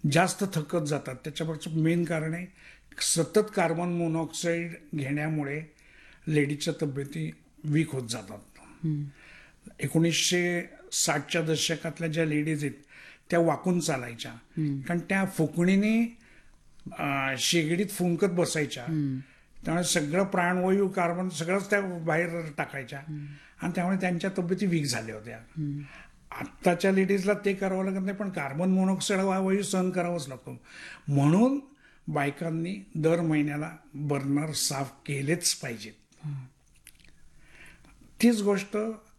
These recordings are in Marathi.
जास्त थकत जातात. त्याच्यावरचं मेन कारण आहे सतत कार्बन मोनॉक्साईड घेण्यामुळे लेडीजच्या तब्येती वीक होत जातात. 1960च्या दशकातल्या ज्या लेडीज आहेत त्या वाकून चालायच्या, कारण त्या फुकणीने शेगडीत फुंकत बसायच्या. त्यामुळे सगळं प्राणवायू कार्बन सगळंच त्या बाहेर टाकायच्या आणि त्यामुळे त्यांच्या तब्येती वीक झाल्या होत्या. आत्ताच्या लेडीजला ते करावं लागत नाही, पण कार्बन मोनॉक्साईड वायू सहन करावाच लागतो. म्हणून बायकांनी दर महिन्याला बर्नर साफ केलेच पाहिजेत. तीच गोष्ट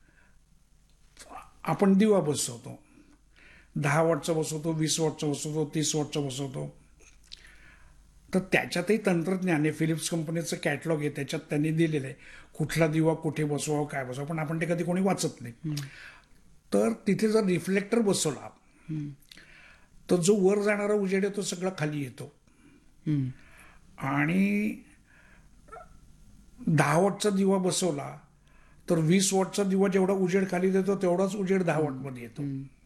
आपण दिवा बसवतो, 10 वॉटचा बसवतो, 20 वॉटचा बसवतो, 30 वॉटचा बसवतो. तर त्याच्यातही तंत्रज्ञान आहे. फिलिप्स कंपनीचं कॅटलॉग आहे, त्याच्यात त्यांनी दिलेलं आहे कुठला दिवा कुठे बसवावं, काय बसवावं, पण आपण ते कधी कोणी वाचत नाही. तर तिथे जर रिफ्लेक्टर बसवला तर जो वर जाणारा उजेड आहे तो सगळा खाली येतो. आणि 10 वॉटचा दिवा बसवला तर 20 वॉटचा दिवा जेवढा उजेड खाली देतो तेवढाच उजेड 10 वॉटमध्ये येतो.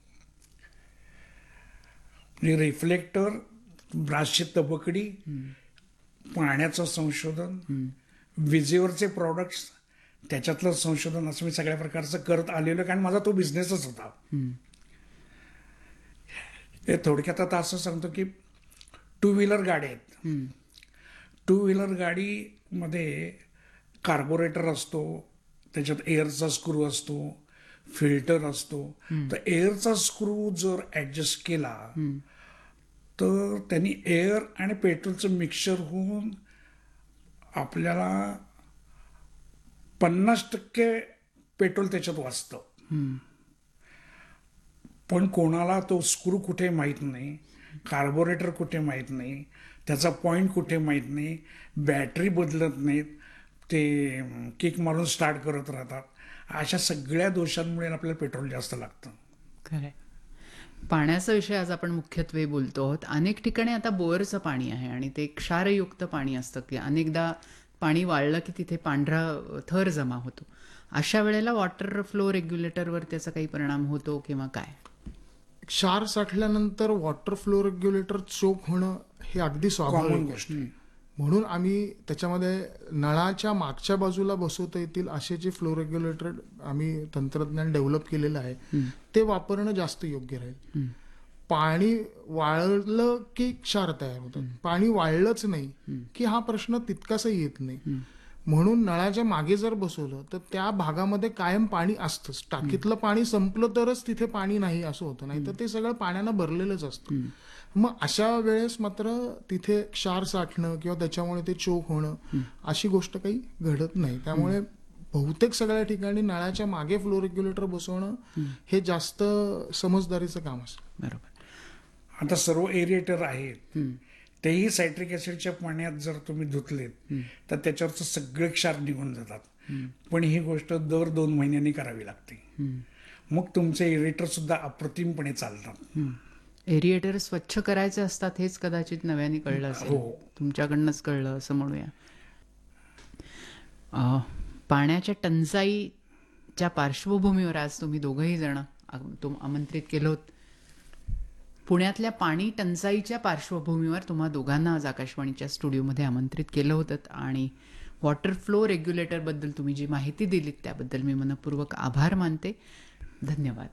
रिफ्लेक्टर, ब्रासची तबकडी, पाण्याचं संशोधन, विजेवरचे प्रॉडक्ट्स, त्याच्यातलं संशोधन, असं मी सगळ्या प्रकारचं करत आलेलो, कारण माझा तो बिझनेसच होता. हे थोडक्यात आता असं सांगतो की 2 व्हीलर गाड्या आहेत. 2 व्हीलर गाडीमध्ये कार्बोरेटर असतो, त्याच्यात एअरचा स्क्रू असतो, फिल्टर असतो. तर एअरचा स्क्रू जर ॲडजस्ट केला तर त्यांनी एअर आणि पेट्रोलचं मिक्सचर होऊन आपल्याला 50% पेट्रोल त्याच्यात वाचतं. पण कोणाला तो स्क्रू कुठे माहीत नाही, कार्बोरेटर कुठे माहीत नाही, त्याचा पॉईंट कुठे माहीत नाही, बॅटरी बदलत नाहीत, ते किक मारून स्टार्ट करत राहतात. अशा सगळ्या दोषांमुळे आपल्याला पेट्रोल जास्त लागतं. खरं. पाण्याचा विषय आज आपण मुख्यत्वे बोलतो आहोत. अनेक ठिकाणी आता बोअरचं पाणी आहे आणि ते क्षारयुक्त पाणी असतं की अनेकदा पाणी वाळलं की तिथे पांढरा थर जमा होतो. अशा वेळेला वॉटर फ्लो रेग्युलेटरवर त्याचा काही परिणाम होतो किंवा काय? क्षार साठल्यानंतर वॉटर फ्लो रेग्युलेटर चोक होणं हे अगदी स्वाभाविक गोष्ट आहे. म्हणून आम्ही त्याच्यामध्ये नळाच्या मागच्या बाजूला बसवता येतील असे जे फ्लो रेग्युलेटर आम्ही तंत्रज्ञान डेव्हलप केलेलं आहे ते वापरणं जास्त योग्य राहील. पाणी वाळलं की क्षार तयार होतात, पाणी वाळलंच नाही की हा प्रश्न तितकासा येत नाही. म्हणून नळाच्या मागे जर बसवलं तर त्या भागामध्ये कायम पाणी असतंच. टाकीतलं पाणी संपलं तरच तिथे पाणी नाही असं होतं, नाही तर ते सगळं पाण्यानं भरलेलंच असतं. मग अशा वेळेस मात्र तिथे क्षार साठणं किंवा त्याच्यामुळे ते चोक होणं अशी गोष्ट काही घडत नाही. त्यामुळे बहुतेक सगळ्या ठिकाणी नळाच्या मागे फ्लो रेग्युलेटर बसवणं हे जास्त समजदारीचं काम असतं. बरोबर. आता सर्व एरिएटर आहेत, तेही सायट्रिक ॲसिडच्या पाण्यात जर तुम्ही धुतलेत तर त्याच्यावरचं सगळे क्षार निघून जातात. पण ही गोष्ट दर 2 महिन्यांनी करावी लागते. मग तुमचे एरिएटर सुद्धा अप्रतिमपणे चालतात. एरिएटर स्वच्छ करायचे असतात हेच कदाचित नव्याने कळलं असेल. तुमच्याकडनंच कळलं असं म्हणूया. पाण्याच्या टंचाईच्या पार्श्वभूमीवर आज तुम्ही दोघंही जण आमंत्रित केलं होतं. पुण्यातल्या पाणी टंचाईच्या पार्श्वभूमीवर तुम्हा दोघांना आज आकाशवाणीच्या स्टुडिओमध्ये आमंत्रित केलं होतं आणि वॉटर फ्लो रेग्युलेटरबद्दल तुम्ही जी माहिती दिलीत त्याबद्दल मी मनपूर्वक आभार मानते. धन्यवाद.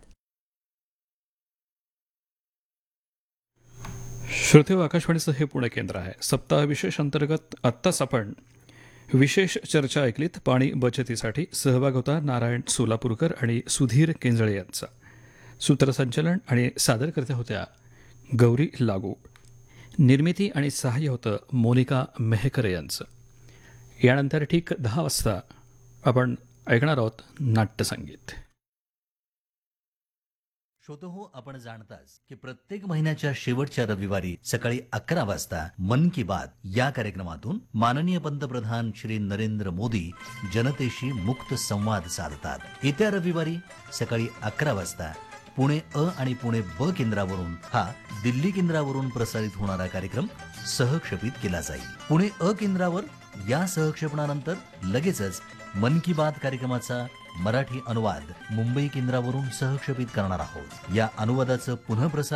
श्रोते, आकाशवाणीचं हे पुणे केंद्र आहे. सप्ताह विशेष अंतर्गत आत्ताच आपण विशेष चर्चा ऐकलीत. पाणी बचतीसाठी सहभाग होता नारायण सोलापूरकर आणि सुधीर केंजळे यांचा. सूत्रसंचालन आणि सादरकर्त्या होत्या गौरी लागू. निर्मिती आणि सहाय्य होतं मोनिका मेहकर यांचं. यानंतर ठीक 10 वाजता आपण ऐकणार आहोत नाट्यसंगीत. श्रोतहो, आपण जाणताच की प्रत्येक महिन्याच्या शेवटच्या रविवारी सकाळी 11 वाजता मन की बात या कार्यक्रमातून माननीय पंतप्रधान श्री नरेंद्र मोदी जनतेशी मुक्त संवाद साधतात. येत्या रविवारी सकाळी 11 वाजता पुणे अ आणि पुणे ब केंद्रावरून हा दिल्ली केंद्रावरून प्रसारित होणारा कार्यक्रम सहक्षेपित केला जाईल. पुणे अ केंद्रावर या सहक्षेपणानंतर लगेचच मन की बात कार्यक्रमाचा मराठी अनुवाद मुंबई केंद्रावरून सहक्षेपित करणार आहोत. या अनुवादाचं पुनःप्रसारण